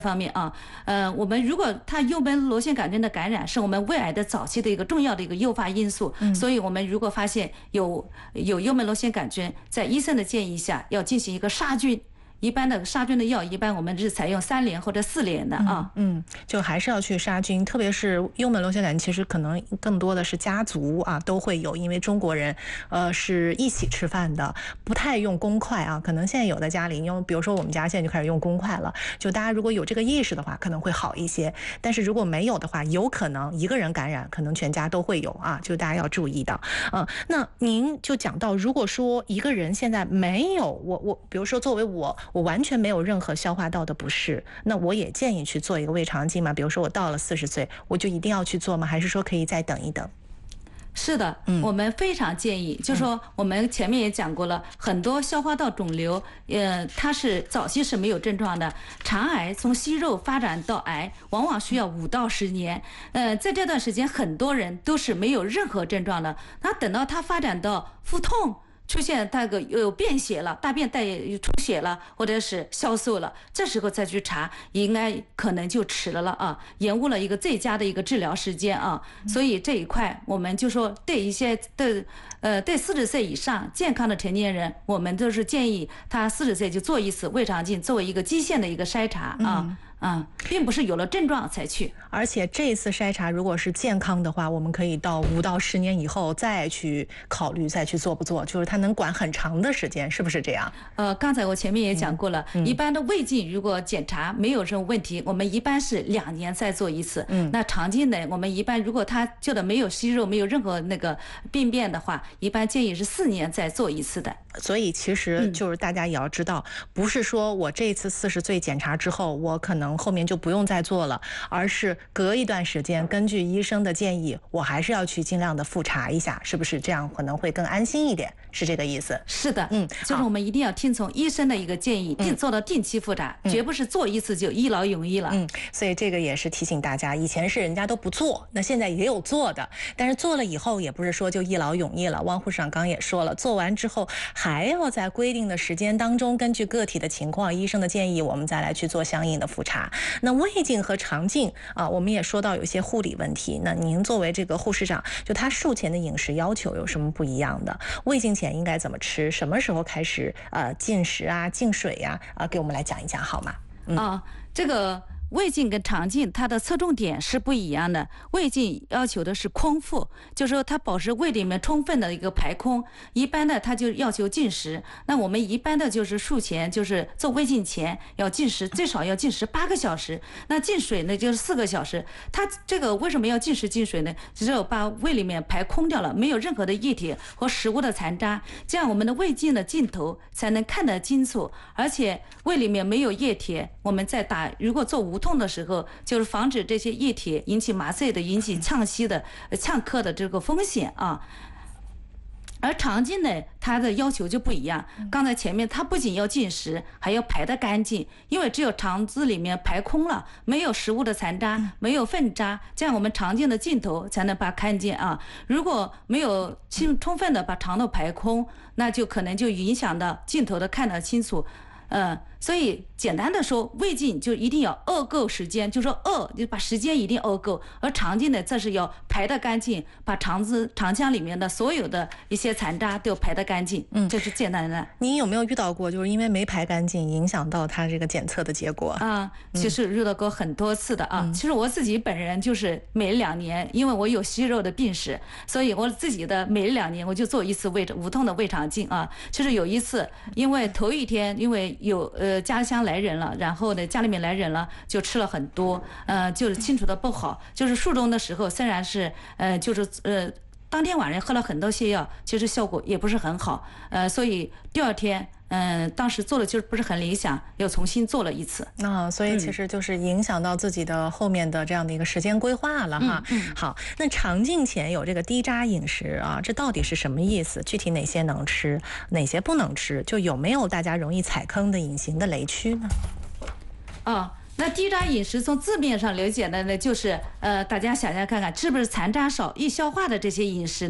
方面啊，我们如果它幽门螺旋杆菌的感染是我们胃癌的早期的一个重要的一个诱发因素，所以我们如果发现有幽门螺旋杆菌，在医生的建议下要进行一个杀菌。一般的杀菌的药，一般我们是采用3联或者4联的啊。 就还是要去杀菌，特别是幽门螺旋杆菌，其实可能更多的是家族啊都会有，因为中国人是一起吃饭的，不太用公筷啊。可能现在有的家里用，比如说我们家现在就开始用公筷了，就大家如果有这个意识的话，可能会好一些。但是如果没有的话，有可能一个人感染，可能全家都会有啊，就大家要注意到。那您就讲到，如果说一个人现在没有我，比如说作为我完全没有任何消化道的不适，那我也建议去做一个胃肠镜吗？比如说我到了40岁，我就一定要去做吗？还是说可以再等一等？ 是的，我们非常建议，就是说我们前面也讲过了，很多消化道肿瘤，它是早期是没有症状的，肠癌从息肉发展到癌，往往需要5到10年，在这段时间，很多人都是没有任何症状的，那等到它发展到腹痛。出现那个有便血了，大便带出血了，或者是消瘦了，这时候再去查，应该可能就迟了啊，延误了一个最佳的一个治疗时间啊。所以这一块，我们就说对一些对40岁以上健康的成年人，我们都是建议他40岁就做一次胃肠镜，作为一个基线的一个筛查啊。并不是有了症状才去， 而且这一次筛查如果是健康的话，我们可以到5到10年以后再去考虑再去做不做，就是它能管很长的时间，是不是这样？ 刚才我前面也讲过了，一般的胃镜如果检查没有什么问题，我们一般是2年再做一次。那肠镜呢，我们一般如果他觉得没有息肉，没有任何那个病变的话，一般建议是4年再做一次的。 所以其实就是大家也要知道，不是说我这次40岁检查之后，我可能后面就不用再做了，而是隔一段时间，根据医生的建议，我还是要去尽量的复查一下，是不是这样可能会更安心一点？是这个意思？ 是的，就是我们一定要听从医生的一个建议，做到定期复查，绝不是做一次就一劳永逸了。 所以这个也是提醒大家，以前是人家都不做，那现在也有做的，但是做了以后也不是说就一劳永逸了。汪护士长刚也说了，做完之后还要在规定的时间当中，根据个体的情况、医生的建议，我们再来去做相应的复查。那胃镜和肠镜啊，我们也说到有些护理问题。那您作为这个护士长，就他术前的饮食要求有什么不一样的？胃镜前应该怎么吃？什么时候开始进食啊、进水呀？给我们来讲一讲好吗？ 这个。胃镜跟肠镜它的侧重点是不一样的，胃镜要求的是空腹，就是说它保持胃里面充分的一个排空，一般的它就要求进食。那我们一般的就是术前就是做胃镜前要进食，最少要进食8个小时，那进水呢就是4个小时。它这个为什么要进食进水呢？只有把胃里面排空掉了，没有任何的液体和食物的残渣，这样我们的胃镜的镜头才能看得清楚，而且胃里面没有液体，我们在如果做无痛的时候，就是防止这些液体引起麻醉的、引起呛息的、呛咳的这个风险啊。而肠镜呢，它的要求就不一样。刚才前面它不仅要进食，还要排得干净，因为只有肠子里面排空了，没有食物的残渣，没有粪渣，这样我们肠镜的镜头才能把它看见啊。如果没有充分的把肠道排空，那就可能就影响到镜头的看得清楚。所以简单的说，胃镜就一定要饿够时间，就说就把时间一定饿够，而肠镜呢，这是要排得干净，把肠腔里面的所有的一些残渣都排得干净，这是简单的。 您有没有遇到过，就是因为没排干净，影响到他这个检测的结果其实遇到过很多次的其实我自己本人就是每2年，因为我有息肉的病史，所以我自己的每2年我就做一次无痛的胃肠镜就是有一次，因为头一天因为有家乡来人了，然后呢家里面来人了，就吃了很多，就是清除的不好，就是术中的时候虽然是当天晚上喝了很多泻药，其实效果也不是很好，所以第2天。当时做的就是不是很理想，又重新做了一次所以其实就是影响到自己的后面的这样的一个时间规划了哈。好，那肠镜前有这个低渣饮食这到底是什么意思？具体哪些能吃，哪些不能吃？就有没有大家容易踩坑的隐形的雷区呢？ 那低渣饮食从字面上理解的呢，就是大家想想看看，是不是残渣少、易消化的这些饮食呢？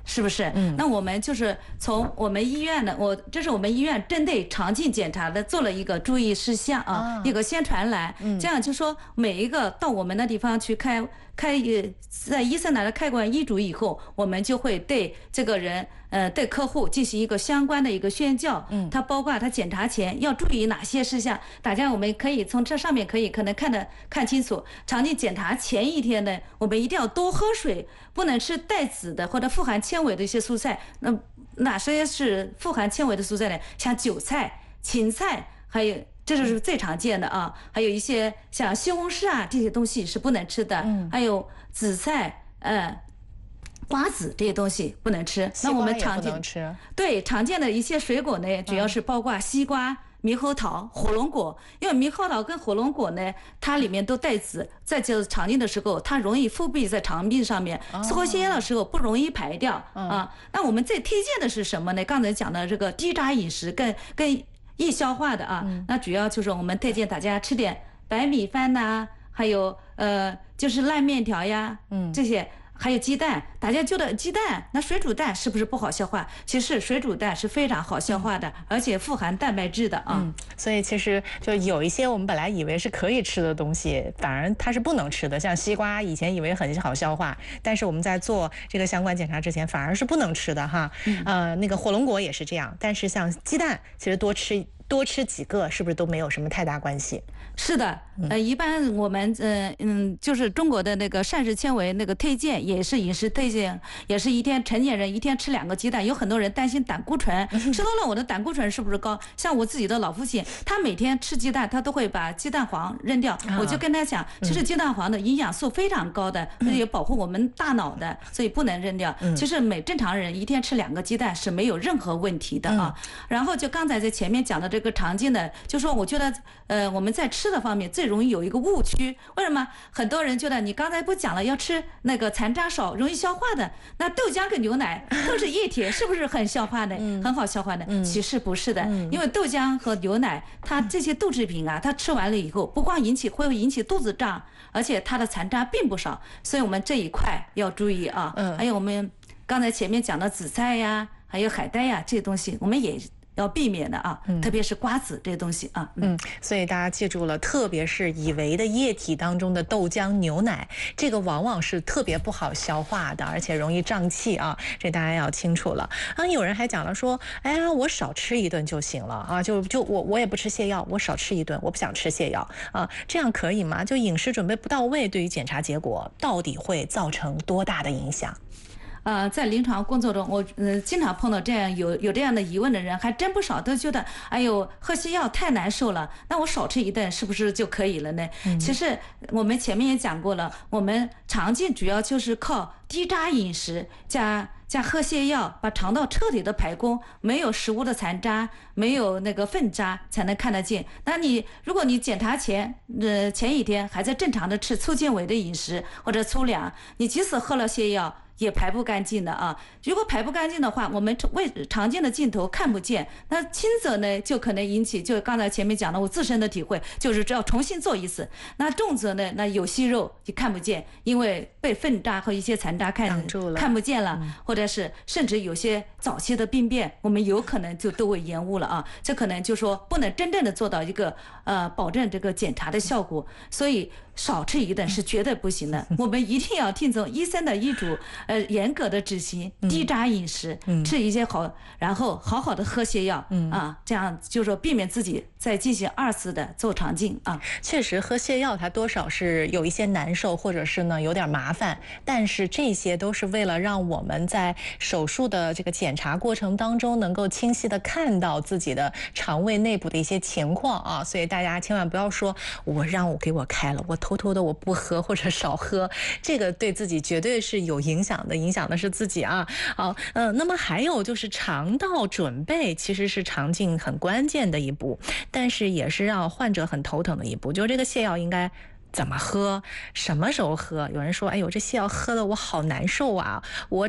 是不是？那我们就是从我们医院的，这是我们医院针对肠镜检查的做了一个注意事项啊，一个宣传栏，这样就说每一个到我们的地方去在医生那儿开完医嘱以后，我们就会对这个人对客户进行一个相关的一个宣教，他包括他检查前要注意哪些事项，大家我们可以从这上面可能看清楚。肠镜检查前一天呢，我们一定要多喝水，不能吃带籽的或者富含纤维的一些蔬菜。那哪些是富含纤维的蔬菜呢？像韭菜、芹菜，还有这就是最常见的啊，还有一些像西红柿啊这些东西是不能吃的，还有紫菜，瓜子这些东西不能吃。那我们常见的一些水果呢，主要是包括西瓜、猕猴桃、火龙果。因为猕猴桃跟火龙果呢，它里面都带籽，在这肠镜的时候，它容易封闭在肠壁上面，喝泻药的时候不容易排掉啊。那我们最推荐的是什么呢？刚才讲的这个低渣饮食跟易消化的啊，那主要就是我们推荐大家吃点白米饭呐，还有就是烂面条呀，这些。还有鸡蛋，大家觉得鸡蛋那水煮蛋是不是不好消化？其实水煮蛋是非常好消化的，而且富含蛋白质的啊。 所以其实就有一些我们本来以为是可以吃的东西，反而它是不能吃的。像西瓜，以前以为很好消化，但是我们在做这个相关检查之前，反而是不能吃的哈。那个火龙果也是这样，但是像鸡蛋，其实多吃几个，是不是都没有什么太大关系？ 是的，一般我们就是中国的那个膳食纤维那个推荐，也是饮食推荐，也是成年人一天吃2个鸡蛋。有很多人担心胆固醇，吃多了我的胆固醇是不是高？像我自己的老父亲，他每天吃鸡蛋，他都会把鸡蛋黄扔掉。我就跟他讲，其实鸡蛋黄的营养素非常高的，也保护我们大脑的，所以不能扔掉。其实正常人一天吃2个鸡蛋是没有任何问题的啊。然后就刚才在前面讲的这个肠镜的，就说我觉得我们在吃的方面最容易有一个误区。为什么很多人觉得你刚才不讲了要吃那个残渣少容易消化的，那豆浆跟牛奶都是液体，是不是很消化的，很好消化的？其实不是的，因为豆浆和牛奶它这些豆制品啊，它吃完了以后不光会引起肚子胀，而且它的残渣并不少，所以我们这一块要注意啊。还有我们刚才前面讲的紫菜呀，还有海带呀，这些东西我们也要避免的啊，特别是瓜子这些东西啊。 所以大家记住了，特别是以为的液体当中的豆浆、牛奶，这个往往是特别不好消化的，而且容易胀气啊，这大家要清楚了啊。有人还讲了说，哎呀，我少吃1顿就行了啊，就我也不吃泻药，我少吃1顿，我不想吃泻药啊，这样可以吗？就饮食准备不到位，对于检查结果到底会造成多大的影响？ 在临床工作中，我经常碰到这样有这样的疑问的人，还真不少，都觉得哎呦喝泻药太难受了，那我少吃1顿是不是就可以了呢？其实我们前面也讲过了，我们肠镜主要就是靠低渣饮食加喝泻药，把肠道彻底的排空，没有食物的残渣，没有那个粪渣才能看得见。那如果你检查前一天还在正常的吃粗纤维的饮食或者粗粮，你即使喝了泻药也排不干净的啊！如果排不干净的话，我们常见的镜头看不见，那轻则呢就可能引起，就刚才前面讲的我自身的体会，就是只要重新做一次。那重则呢，那有息肉就看不见，因为被粪渣和一些残渣看不见了，或者是甚至有些早期的病变，我们有可能就都会延误了啊！这可能就说不能真正的做到一个保证这个检查的效果，所以少吃1顿是绝对不行的。我们一定要听从医生的医嘱，严格的执行低渣饮食，吃一些然后好好的喝泻药啊，这样就是说避免自己再进行2次的做肠镜啊。 确实喝泻药它多少是有一些难受，或者是呢有点麻烦，但是这些都是为了让我们在手术的这个检查过程当中能够清晰的看到自己的肠胃内部的一些情况啊。所以大家千万不要说给我开了，我偷偷的我不喝或者少喝，这个对自己绝对是有影响的，影响的是自己啊。好，那么还有就是肠道准备其实是肠镜很关键的一步，但是也是让患者很头疼的一步，就是这个泻药应该怎么喝，什么时候喝？有人说，哎呦，这泻药喝的我好难受啊，我这个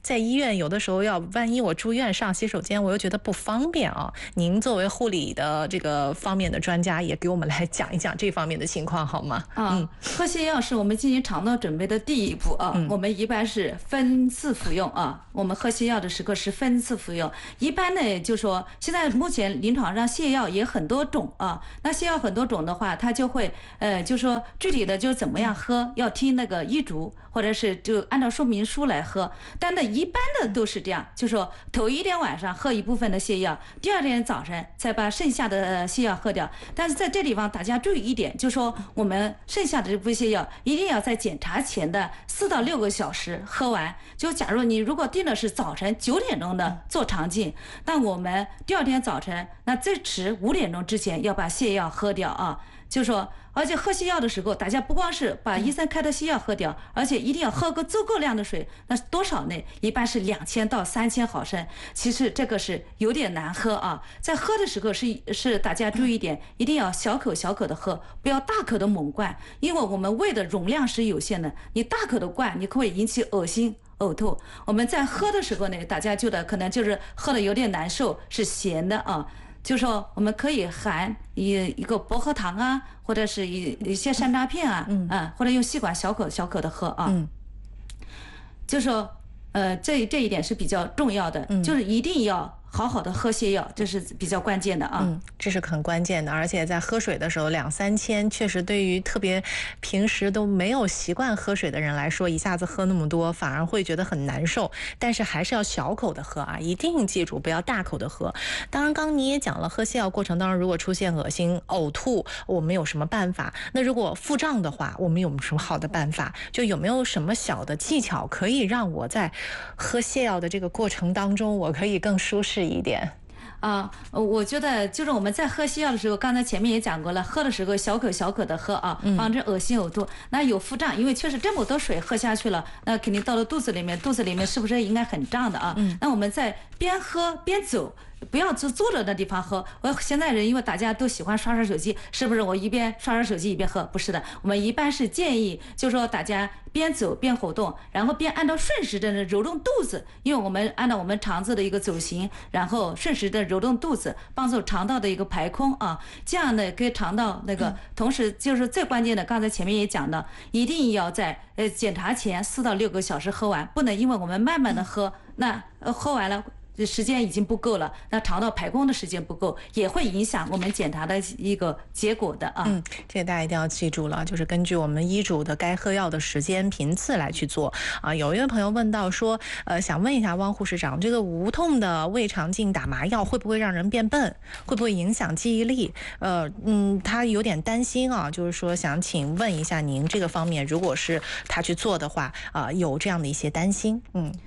在医院有的时候万一我住院上洗手间，我又觉得不方便啊。您作为护理的这个方面的专家，也给我们来讲一讲这方面的情况好吗？ 喝泻药是我们进行肠道准备的第一步啊。我们一般是分次服用啊。我们喝泻药的时候是分次服用。一般呢，就说现在目前临床上泻药也很多种啊。那泻药很多种的话，它就会就说具体的就怎么样喝，要听那个医嘱，或者是就按照说明书来喝。但呢，一般的都是这样，就说头一天晚上喝一部分的泻药，第二天早晨再把剩下的泻药喝掉。但是在这地方大家注意一点，就说我们剩下的这部分泻药一定要在检查前的4到6个小时喝完。就假如你如果定的是早晨9点钟的做肠镜，那我们第二天早晨那最迟5点钟之前要把泻药喝掉啊。就说，而且喝泻药的时候，大家不光是把医生开的泻药喝掉，而且一定要喝个足够量的水。那多少呢？一般是2000到3000毫升。其实这个是有点难喝啊。在喝的时候是大家注意一点，一定要小口小口的喝，不要大口的猛灌，因为我们胃的容量是有限的，你大口的灌，你会引起恶心。呕吐。我们在喝的时候呢，大家觉得可能就是喝的有点难受，是咸的啊。就说我们可以含一个薄荷糖啊，或者是一些山楂片啊，或者用吸管小口小口的喝啊。就说这一点是比较重要的，就是一定要好好的喝泻药，这是比较关键的啊。 这是很关键的，而且在喝水的时候2、3千，确实对于特别平时都没有习惯喝水的人来说，一下子喝那么多反而会觉得很难受。但是还是要小口的喝啊，一定记住不要大口的喝。当然，刚你也讲了，喝泻药过程当中如果出现恶心、呕吐，我们有什么办法？那如果腹胀的话，我们有什么好的办法？就有没有什么小的技巧可以让我在喝泻药的这个过程当中，我可以更舒适一点？ 我觉得就是我们在喝泻药的时候，刚才前面也讲过了，喝的时候小口小口的喝啊，防止恶心呕吐。那有腹胀，因为确实这么多水喝下去了，那肯定到了肚子里面，肚子里面是不是应该很胀的啊？那我们在边喝边走。不要坐着的地方喝。现在人因为大家都喜欢刷手机，是不是我一边刷手机一边喝？不是的，我们一般是建议，就说大家边走边活动，然后边按照顺时针的揉动肚子，因为我们按照我们肠子的一个走形，然后顺时针揉动肚子，帮助肠道的一个排空啊。这样呢，给肠道那个，同时就是最关键的，刚才前面也讲的，一定要在检查前4到6个小时喝完，不能因为我们慢慢的喝，那喝完了。时间已经不够了，那肠道排空的时间不够，也会影响我们检查的一个结果的啊。 这个大家一定要记住了，就是根据我们医嘱的该喝药的时间频次来去做啊。有一位朋友问到说，想问一下汪护士长，这个无痛的胃肠镜打麻药会不会让人变笨？会不会影响记忆力？他有点担心啊，就是说想请问一下您这个方面，如果是他去做的话，有这样的一些担心。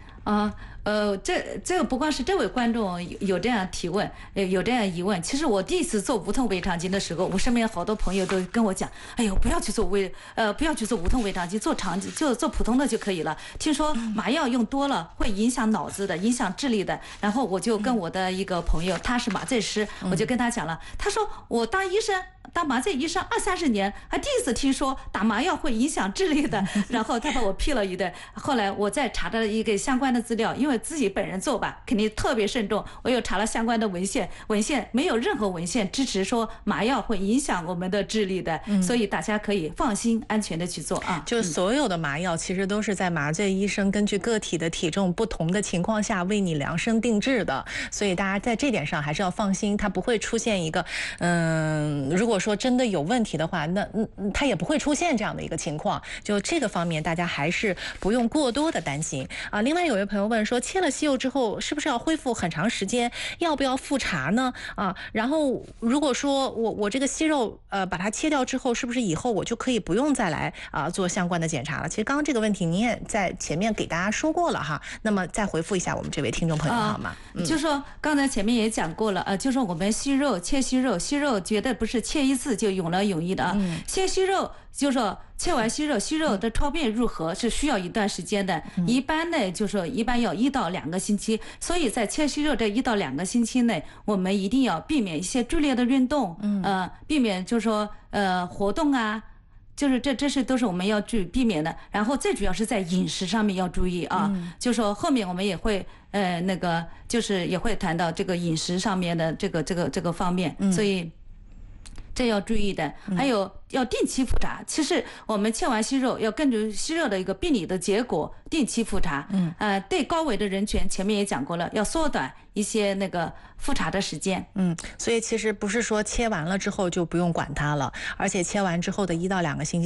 这个不光是这位观众有这样提问，有这样疑问。其实我第一次做无痛胃肠镜的时候，我身边好多朋友都跟我讲：“哎呦，不要去做无痛胃肠镜，做肠镜就做普通的就可以了。听说麻药用多了会影响脑子的，影响智力的。”然后我就跟我的一个朋友，他是麻醉师，我就跟他讲了，他说我当麻醉医生20-30年，还第一次听说打麻药会影响智力的。然后他把我批了一顿。后来我再查了一个相关的资料，因为自己本人做吧，肯定特别慎重。我又查了相关的文献没有任何文献支持说麻药会影响我们的智力的，所以大家可以放心安全的去做啊。 就所有的麻药其实都是在麻醉医生根据个体的体重不同的情况下为你量身定制的，所以大家在这点上还是要放心，它不会出现一个如果说真的有问题的话，那它也不会出现这样的一个情况。就这个方面，大家还是不用过多的担心啊。另外有位朋友问说，切了息肉之后是不是要恢复很长时间？要不要复查呢？然后如果说我这个息肉把它切掉之后，是不是以后我就可以不用再来做相关的检查了？其实刚刚这个问题您也在前面给大家说过了哈。那么再回复一下我们这位听众朋友好吗？ 就说刚才前面也讲过了就说我们息肉息肉绝对不是切一次就永劳永逸的啊。切息肉就说切完息肉的超变入核是需要一段时间的，一般呢就说一般要1到2个星期，所以在切息肉这1到2个星期内，我们一定要避免一些剧烈的运动，避免就说活动啊。 就是这是都是我们要避免的。然后最主要是在饮食上面要注意啊，就说后面我们也会那个就是也会谈到这个饮食上面的这个方面，所以这要注意的。还有要定期复查，其实我们切完息肉要根据息肉的一个病理的结果定期复查。对高危的人群前面也讲过了，要缩短一些那个复查的时间。 所以其实不是说切完了之后就不用管它了，而且切完之后的1到2个星期